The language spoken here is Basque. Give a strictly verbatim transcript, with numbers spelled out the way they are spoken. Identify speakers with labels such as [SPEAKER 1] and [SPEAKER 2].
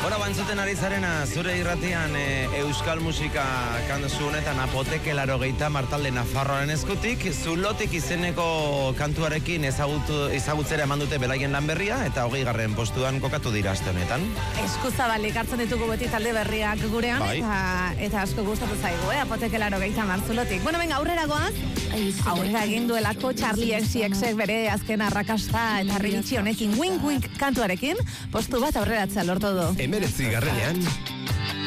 [SPEAKER 1] Bueno, bantzuten ari zarena, zure irratian e, euskal musika kantu honetan Apoteke laurogeita martalde Nafarroaren eskutik, Zulotik izeneko kantuarekin ezagutu, ezagutzera eman dute beraien lan berria, eta hogei garren postuan kokatu dira aste honetan.
[SPEAKER 2] Eskuzabalik hartzen ditugu beti talde berriak gurean, bai. eta, eta asko gustatu zaigu, eh? Apoteke laurogeita mar Zulotik. Bueno, venga, aurrera goaz. Aurrera egin duelako Charlie X C X bere azken arrakasta eta ritxi honekin Wink Wink kantuarekin, postu bat aurreratzea lortu du.
[SPEAKER 3] Emeretzi garrenean